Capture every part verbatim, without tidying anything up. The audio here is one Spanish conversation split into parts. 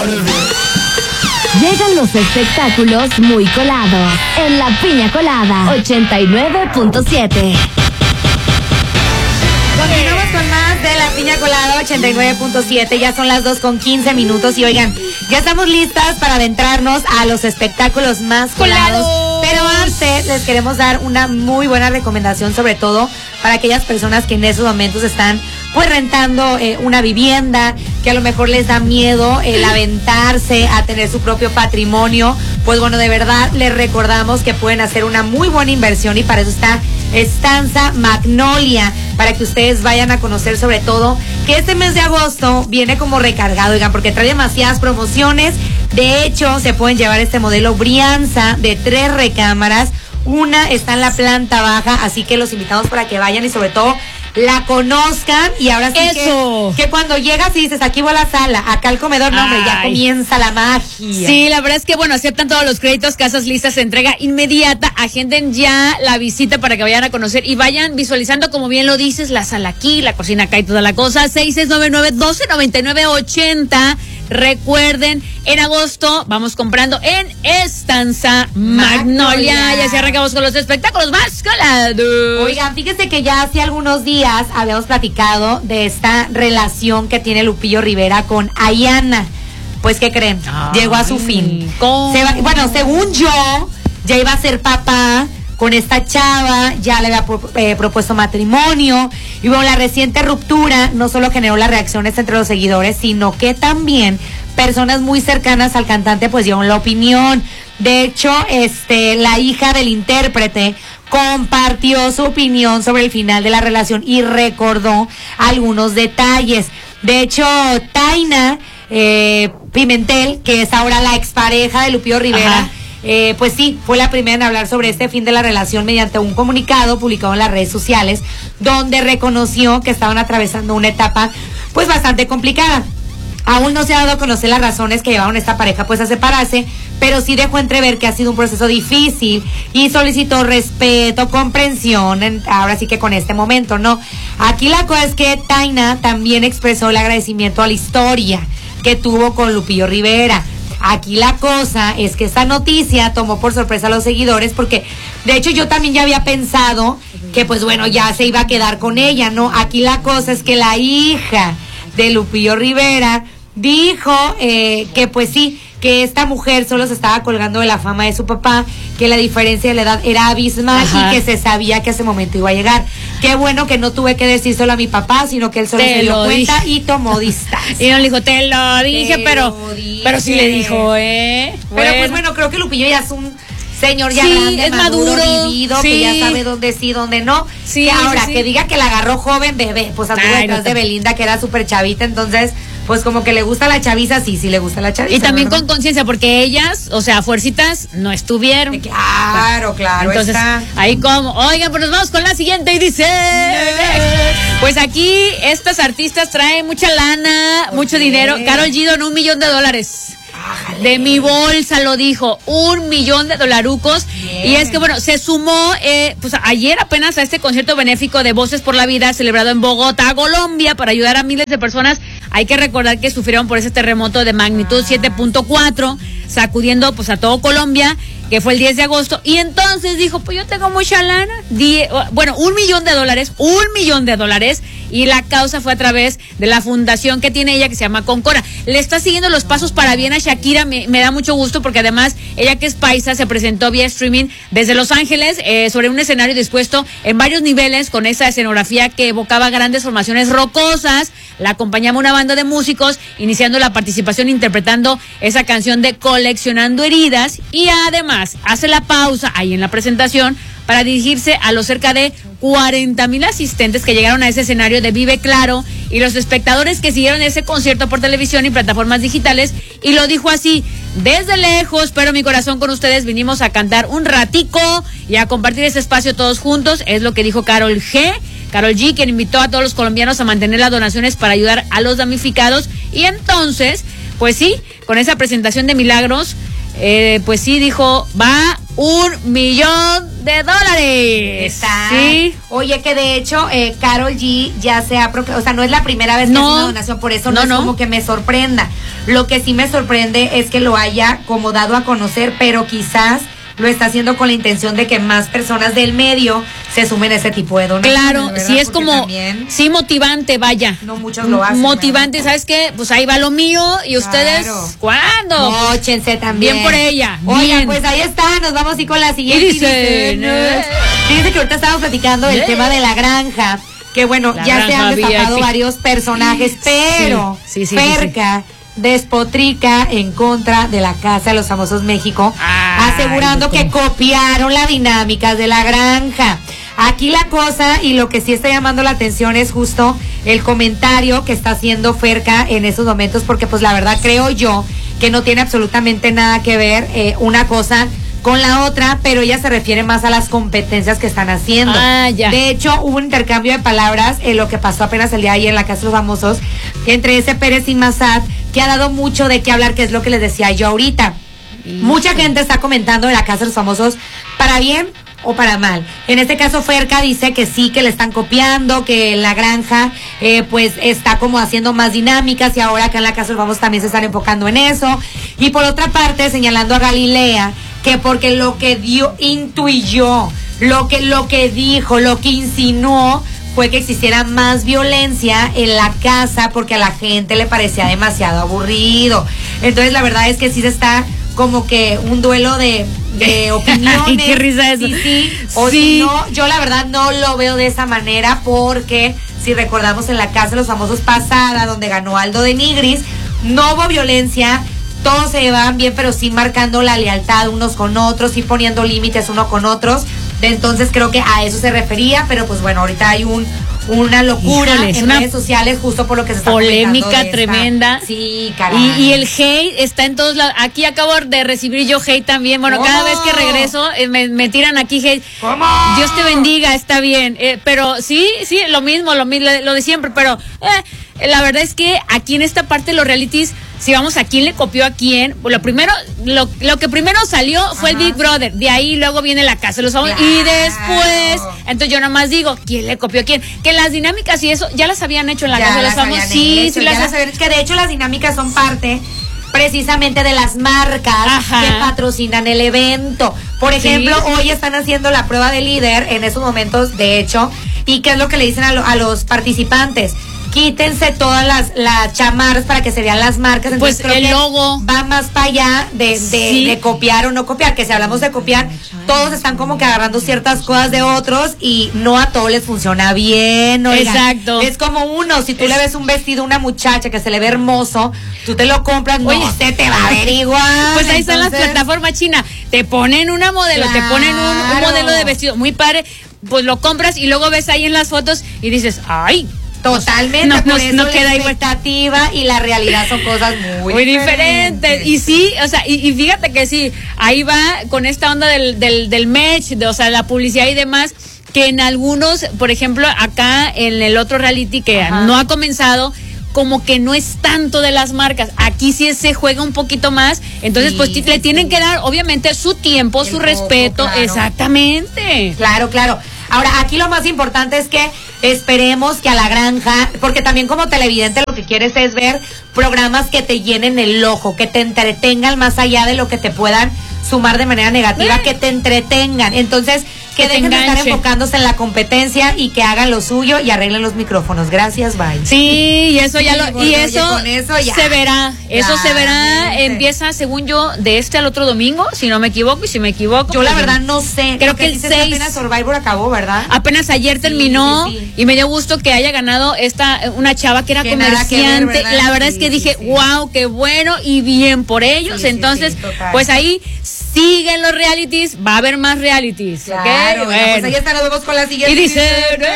Llegan los espectáculos muy colados en La Piña Colada ochenta y nueve punto siete. Continuamos con más de La Piña Colada ochenta y nueve punto siete. Ya son las dos con quince minutos y oigan, ya estamos listas para adentrarnos a los espectáculos más colados. Pero antes les queremos dar una muy buena recomendación, sobre todo para aquellas personas que en esos momentos están pues rentando eh, una vivienda, que a lo mejor les da miedo el aventarse a tener su propio patrimonio. Pues bueno, de verdad les recordamos que pueden hacer una muy buena inversión y para eso está Estanza Magnolia, para que ustedes vayan a conocer, sobre todo que este mes de agosto viene como recargado, oigan, porque trae demasiadas promociones. De hecho, se pueden llevar este modelo Brianza de tres recámaras. Una está en la planta baja, así que los invitamos para que vayan y sobre todo la conozcan. Y ahora sí que, que cuando llegas y dices, aquí voy a la sala, acá al comedor, no hombre, ya comienza la magia. Sí, la verdad es que bueno, aceptan todos los créditos, casas listas, entrega inmediata, agenden ya la visita para que vayan a conocer y vayan visualizando, como bien lo dices, la sala aquí, la cocina acá y toda la cosa. Seis seis nueve nueve, doce noventa y nueve ochenta. Recuerden, en agosto vamos comprando en Estanza Magnolia. Magnolia. Y así arrancamos con los espectáculos más colados. Oigan, fíjense que ya hace algunos días habíamos platicado de esta relación que tiene Lupillo Rivera con Ayana. Pues, ¿qué creen? Ay, llegó a su fin. Se va, bueno, según yo, ya iba a ser papá con esta chava, ya le había pro, eh, propuesto matrimonio. Y bueno, la reciente ruptura no solo generó las reacciones entre los seguidores, sino que también personas muy cercanas al cantante pues dieron la opinión. De hecho, este, la hija del intérprete compartió su opinión sobre el final de la relación y recordó algunos detalles. De hecho, Taina eh, Pimentel, que es ahora la expareja de Lupillo Rivera, ajá, Eh, pues sí, fue la primera en hablar sobre este fin de la relación mediante un comunicado publicado en las redes sociales, donde reconoció que estaban atravesando una etapa pues bastante complicada. Aún no se ha dado a conocer las razones que llevaron a esta pareja pues a separarse, pero sí dejó entrever que ha sido un proceso difícil y solicitó respeto, comprensión, en, ahora sí que con este momento, ¿no? Aquí la cosa es que Taina también expresó el agradecimiento a la historia que tuvo con Lupillo Rivera. Aquí la cosa es que esta noticia tomó por sorpresa a los seguidores porque de hecho yo también ya había pensado que pues bueno, ya se iba a quedar con ella, ¿no? Aquí la cosa es que la hija de Lupillo Rivera dijo eh, que pues sí, que esta mujer solo se estaba colgando de la fama de su papá, que la diferencia de la edad era abismal, ajá, y que se sabía que ese momento iba a llegar. Qué bueno que no tuve que decírselo a mi papá, sino que él solo te se dio cuenta dije. y tomó distancia. Y no le dijo, te lo dije, te pero lo dije. pero sí le dijo, ¿eh? Pero bueno, pues bueno, creo que Lupillo ya es un señor ya sí, grande, es maduro, maduro vivido, sí. que ya sabe dónde sí, dónde no. Sí, y ahora, sí, sí. que diga que la agarró joven, bebé, pues anduvo detrás no de Belinda, que era súper chavita, entonces pues como que le gusta la chaviza, sí, sí le gusta la chaviza. Y también ¿verdad? con conciencia, porque ellas, o sea, fuercitas, no estuvieron. Claro, claro. Entonces, está. ahí como, oigan, pues nos vamos con la siguiente y dice, pues aquí estas artistas traen mucha lana, mucho dinero. Karol G donó un millón de dólares. Ájale. De mi bolsa lo dijo, un millón de dolarucos. Bien. Y es que bueno, se sumó eh, pues ayer apenas a este concierto benéfico de Voces por la Vida celebrado en Bogotá, Colombia, para ayudar a miles de personas. Hay que recordar que sufrieron por ese terremoto de magnitud ah. siete punto cuatro, sacudiendo pues a todo Colombia, que fue el diez de agosto. Y entonces dijo, pues yo tengo mucha lana, Die, bueno, un millón de dólares, un millón de dólares. Y la causa fue a través de la fundación que tiene ella, que se llama Concora. Le está siguiendo los pasos para bien a Shakira. Me, me da mucho gusto porque además ella, que es paisa, se presentó vía streaming desde Los Ángeles eh, sobre un escenario dispuesto en varios niveles con esa escenografía que evocaba grandes formaciones rocosas. La acompañaba una banda de músicos iniciando la participación interpretando esa canción de Coleccionando Heridas, y además hace la pausa ahí en la presentación para dirigirse a los cerca de cuarenta mil asistentes que llegaron a ese escenario de Vive Claro y los espectadores que siguieron ese concierto por televisión y plataformas digitales, y lo dijo así: desde lejos, pero mi corazón con ustedes, vinimos a cantar un ratico y a compartir ese espacio todos juntos. Es lo que dijo Karol G. Karol G, quien invitó a todos los colombianos a mantener las donaciones para ayudar a los damnificados. Y entonces, pues sí, con esa presentación de milagros, eh, pues sí dijo, va un millón de dólares. Está. Sí. Oye, que de hecho, eh, Karol G ya se ha proclamado, o sea, no es la primera vez que No. hace una donación, por eso no, No, es no. como que me sorprenda. Lo que sí me sorprende es que lo haya como dado a conocer, pero quizás lo está haciendo con la intención de que más personas del medio se sumen a ese tipo de donaciones. Claro, ¿verdad? sí es Porque como, también sí motivante, vaya. no muchos lo hacen. Motivante, ¿verdad? ¿sabes qué? Pues ahí va lo mío y ustedes, Claro. ¿cuándo? Móchense también. Bien por ella. Oigan, bien. pues ahí está, nos vamos a ir con la siguiente. Y dicen, Fíjense Fíjense que ahorita estábamos platicando del Yeah. tema de la granja, que bueno, La ya se granja han destapado V I P. varios personajes, pero Sí, sí, sí, Ferca despotrica en contra de la Casa de los Famosos México, Ay, asegurando que copiaron la dinámica de la granja. Aquí la cosa y lo que sí está llamando la atención es justo el comentario que está haciendo Ferca en esos momentos, porque pues la verdad creo yo que no tiene absolutamente nada que ver eh, una cosa con la otra, pero ella se refiere más a las competencias que están haciendo. Ah, ya. De hecho, hubo un intercambio de palabras en lo que pasó apenas el día de ayer en la Casa de los Famosos entre ese Pérez y Massad, que ha dado mucho de qué hablar, que es lo que les decía yo ahorita. Mucha gente está comentando de la Casa de los Famosos para bien o para mal. En este caso, Ferca dice que sí, que le están copiando, que la granja eh, pues está como haciendo más dinámicas y ahora acá en la Casa de los Famosos también se están enfocando en eso. Y por otra parte, señalando a Galilea, que porque lo que dio, intuyó, lo que, lo que dijo, lo que insinuó fue que existiera más violencia en la casa porque a la gente le parecía demasiado aburrido. Entonces la verdad es que sí se está como que un duelo de, de opiniones. Ay, qué risa eso. Sí, sí. O Sí. si no, yo la verdad no lo veo de esa manera porque si recordamos en la Casa de los Famosos pasada, donde ganó Aldo de Nigris, no hubo violencia. Todos se llevaban bien, pero sí marcando la lealtad unos con otros, sí poniendo límites uno con otros. Entonces creo que a eso se refería, pero pues bueno, ahorita hay un una locura Híjoles, en una redes sociales justo por lo que se está polémica comentando de esta- tremenda. Sí, caray. Y, y el hate está en todos lados. Aquí acabo de recibir yo hate también. Bueno, ¿Cómo? cada vez que regreso eh, me, me tiran aquí hate. ¿Cómo? Dios te bendiga, está bien. Eh, pero sí, sí, lo mismo, lo, mi- lo de siempre. Pero eh, la verdad es que aquí en esta parte de los realities, si vamos a quién le copió a quién, lo primero, lo, lo que primero salió fue el Ajá. Big Brother. De ahí luego viene la Casa de los Famosos. Claro. Y después, entonces yo nomás digo, ¿quién le copió a quién? Que las dinámicas y eso ya las habían hecho en la Ya Casa de los las Famosos. habían Sí, hecho, sí ya las las habían- es que de hecho las dinámicas son parte precisamente de las marcas Ajá. que patrocinan el evento. Por Sí. ejemplo, hoy están haciendo la prueba de líder en esos momentos, de hecho, y qué es lo que le dicen a, lo- a los participantes. Quítense todas las, las chamarras para que se vean las marcas. Entonces, Pues creo el que logo. va más para allá de, de, Sí. de copiar o no copiar, que si hablamos de copiar, todos están como que agarrando ciertas cosas de otros y no a todos les funciona bien. Oigan. Exacto. Es como uno, si tú le ves un vestido a una muchacha que se le ve hermoso, tú te lo compras, no Oye. se te va a ver igual. Pues ahí están las Entonces, plataformas chinas. Te ponen una modelo, te ponen un, un Claro. modelo de vestido muy padre, pues lo compras y luego ves ahí en las fotos y dices, ay, Totalmente, No, por no, eso no la queda igual. expectativa y la realidad son cosas muy, muy diferentes. Y sí, o sea, y, y fíjate que sí, ahí va con esta onda del, del, del match, de, o sea, la publicidad y demás, que en algunos, por ejemplo, acá en el otro reality que Ajá. no ha comenzado, como que no es tanto de las marcas. Aquí sí se juega un poquito más. Entonces, Sí, pues sí, le tienen sí. que dar, obviamente, su tiempo, El su foco, respeto. claro. Exactamente. Claro, claro. Ahora, aquí lo más importante es que esperemos que a la granja, porque también como televidente lo que quieres es ver programas que te llenen el ojo, que te entretengan más allá de lo que te puedan sumar de manera negativa, Eh. que te entretengan. Entonces, que, Que te dejen de estar enganche. enfocándose en la competencia y que hagan lo suyo y arreglen los micrófonos. Gracias, bye. Sí, y eso ya Sí, lo, porque, y oye, eso, con eso ya. se verá, eso se verá, Claramente. empieza según yo de este al otro domingo, si no me equivoco, y si me equivoco. Yo la pues, verdad no sé. Creo Lo que el dices es seis. apenas Survivor acabó, ¿verdad? Apenas ayer terminó sí, sí. y me dio gusto que haya ganado esta una chava que era Que nada que ver, comerciante. ¿verdad? La verdad Sí, es que sí, dije, sí. wow, qué bueno y bien por ellos. Sí, sí, Entonces, sí, total. pues ahí siguen los realities, va a haber más realities. ¿ok? Claro, bueno, pues Bueno. ahí está, nos vemos con la siguiente. Y dice,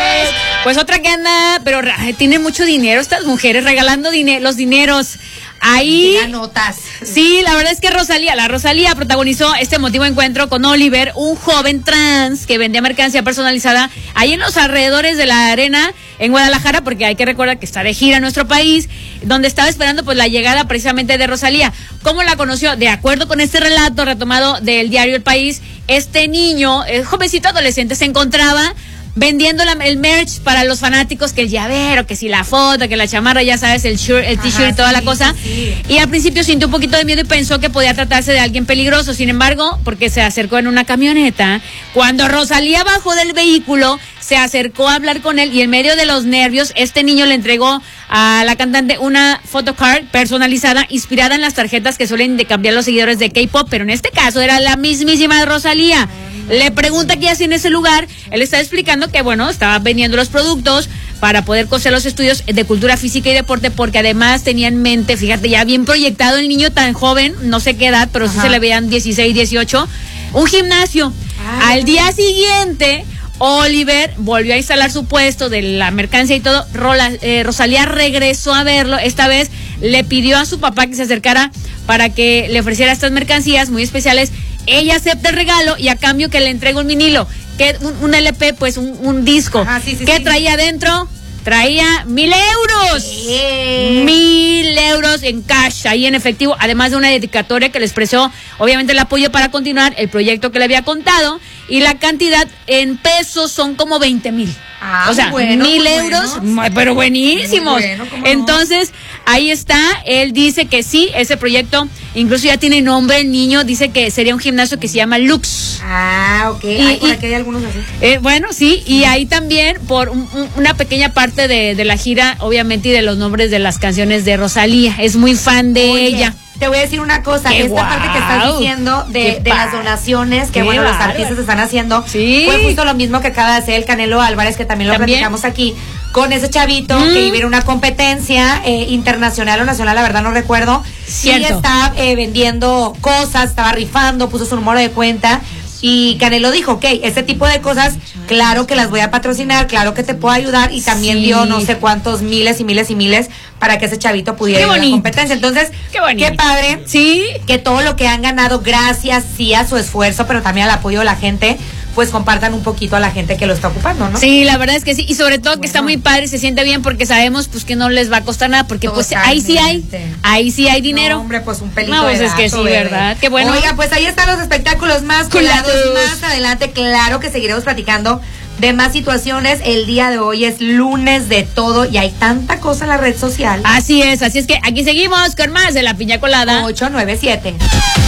pues otra que anda, pero ay, tiene mucho dinero estas mujeres regalando dinero, los dineros. Ahí, Ya notas. sí, la verdad es que Rosalía, la Rosalía protagonizó este emotivo encuentro con Oliver, un joven trans que vendía mercancía personalizada ahí en los alrededores de la arena en Guadalajara, porque hay que recordar que está de gira en nuestro país, donde estaba esperando pues la llegada precisamente de Rosalía. ¿Cómo la conoció? De acuerdo con este relato retomado del diario El País, este niño, el jovencito adolescente, se encontraba vendiendo la, el merch para los fanáticos, que el llavero, que si la foto, que la chamarra, ya sabes, el shirt, el t-shirt y toda sí, la cosa. Sí, sí. Y al principio sintió un poquito de miedo y pensó que podía tratarse de alguien peligroso. Sin embargo, porque se acercó en una camioneta, cuando Rosalía bajó del vehículo, se acercó a hablar con él y en medio de los nervios, este niño le entregó a la cantante una photocard personalizada inspirada en las tarjetas que suelen de cambiar los seguidores de K-pop, pero en este caso era la mismísima de Rosalía. Le pregunta qué hacía en ese lugar. Él está explicando que, bueno, estaba vendiendo los productos para poder costear los estudios de cultura física y deporte, porque además tenía en mente, fíjate, ya bien proyectado el niño tan joven, no sé qué edad, pero Ajá. sí se le veían dieciséis, dieciocho, un gimnasio. Ay. Al día siguiente, Oliver volvió a instalar su puesto de la mercancía y todo. Rola, eh, Rosalía regresó a verlo. Esta vez le pidió a su papá que se acercara para que le ofreciera estas mercancías muy especiales. Ella acepta el regalo y a cambio que le entrega un vinilo, que un, un L P, pues un, un disco. Ajá, sí, sí, ¿Qué sí. traía adentro? Traía mil euros. Sí. Mil euros en cash, ahí en efectivo, además de una dedicatoria que le expresó obviamente el apoyo para continuar el proyecto que le había contado, y la cantidad en pesos son como veinte mil. Ah, o sea, bueno, mil euros, bueno. pero buenísimos. Bueno, entonces, no? ahí está, él dice que sí, ese proyecto incluso ya tiene nombre, el niño dice que sería un gimnasio que se llama Lux. Ah, ok, y, Ay, por y, aquí hay algunos así. Eh, bueno, sí, y ahí también por un, un, una pequeña parte de, de la gira, obviamente, y de los nombres de las canciones de Rosalía, es muy fan de Oye. ella. Te voy a decir una cosa, Qué esta guau, parte que estás diciendo de, de las donaciones que bueno bárbaro. los artistas están haciendo, sí. fue justo lo mismo que acaba de hacer el Canelo Álvarez, que también lo ¿También? platicamos aquí, con ese chavito mm. que iba a una competencia eh, internacional o nacional, la verdad no recuerdo, Cierto. y estaba eh, vendiendo cosas, estaba rifando, puso su número de cuenta. Y Canelo dijo, ok, este tipo de cosas, claro que las voy a patrocinar, claro que te puedo ayudar, y también sí. dio no sé cuántos miles y miles y miles para que ese chavito pudiera ir a la competencia. Entonces, qué, qué padre, sí, que todo lo que han ganado, gracias sí a su esfuerzo, pero también al apoyo de la gente, pues compartan un poquito a la gente que lo está ocupando, ¿no? Sí, la verdad es que sí, y sobre todo bueno. que está muy padre, se siente bien porque sabemos pues que no les va a costar nada, porque Totalmente. pues ahí sí hay, ahí sí hay dinero. No, hombre, pues un pelito no, pues de es que gato, sí, bebé. ¿verdad? Qué bueno. Oiga, pues ahí están los espectáculos más colados, más adelante, claro que seguiremos platicando de más situaciones. El día de hoy es lunes de todo y hay tanta cosa en la red social. Así es, así es que aquí seguimos con más de La Piña Colada. ocho nueve siete